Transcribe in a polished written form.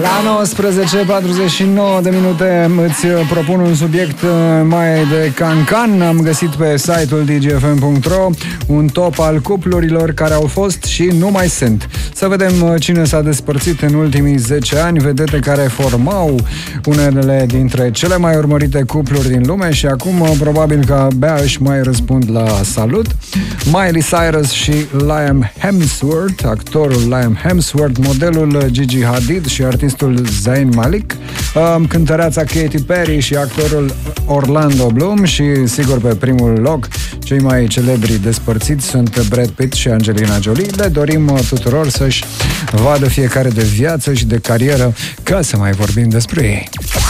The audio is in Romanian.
La 19:49 de minute îți propun un subiect mai de cancan. Am găsit pe site-ul dgfm.ro un top al cuplurilor care au fost și nu mai sunt. Să vedem cine s-a despărțit în ultimii 10 ani, vedete care formau unele dintre cele mai urmărite cupluri din lume și acum probabil că abia își mai răspund la salut. Miley Cyrus și Liam Hemsworth, actorul Liam Hemsworth, modelul Gigi Hadid și artistul Zayn Malik, cântăreața Katy Perry și actorul Orlando Bloom și, sigur, pe primul loc, cei mai celebri despărțiți sunt Brad Pitt și Angelina Jolie. Le dorim tuturor să-și vadă fiecare de viață și de carieră, ca să mai vorbim despre ei.